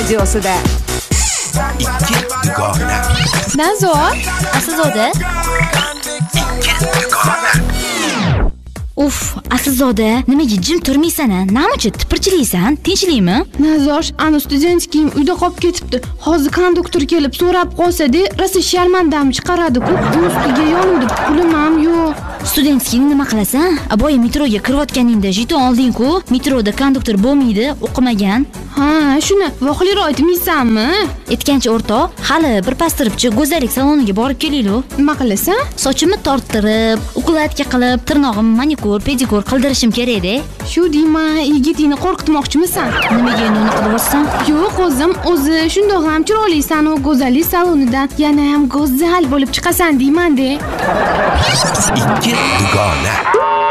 radiosida. Ikki dugona. Nazor, Aslzoda. Uf, Aslzoda, nimaga jim turmaysan-a? Namichi tipirchilaysan? Tinchlikmi? Nazor, ana studentkim uyda qolib ketibdi. Hozir konduktor kelib so'rab qolsa-da, rosa sharmandam chiqaradi-ku. Ustiga yonimda pulim ham yo'q. Studentskini nima qilasan? Aboyi metroga kirayotganingda jeton olding-ku. Metroda konduktor bo'lmaydi, o'qimagan. Ha, shuni voqeliroq aytmaysanmi? Aytgancha o'rtoq, hali bir pastiribchi go'zallik saloniga borib kelaylik. Nima qilasan? Sochimni torttirib, ukladka qilib, tirnog'imni manikur, pedikur qildirishim kerak-da. Shu deyman, yigitingni qo'rqitmoqchimisan? Nimaga endi uni qilyapsan? Yo'q, o'zi shundoq ham chiroylisan u go'zallik salonidan. Yana ham go'zal bo'lib chiqasan deyman-da. Ikki dugona.